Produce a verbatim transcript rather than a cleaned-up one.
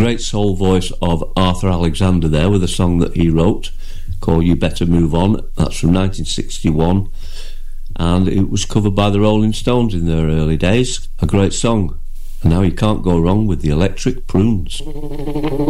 great soul voice of Arthur Alexander there with a song that he wrote called You Better Move On. That's from nineteen sixty-one, and it was covered by the Rolling Stones in their early days. A great song. And now you can't go wrong with the Electric Prunes.